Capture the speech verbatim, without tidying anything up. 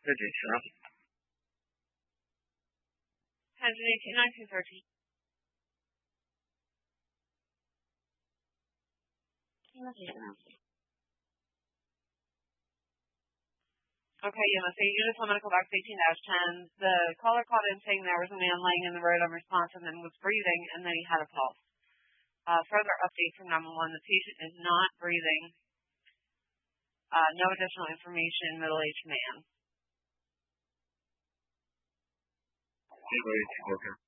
one eighteen, nineteen thirteen. Okay, U M S A Units on Medical Box eighteen dash ten. The caller called in saying there was a man laying in the road unresponsive and was breathing, and then he had a pulse. Uh, further update from nine one one, the patient is not breathing. Uh, no additional information, middle-aged man. Okay.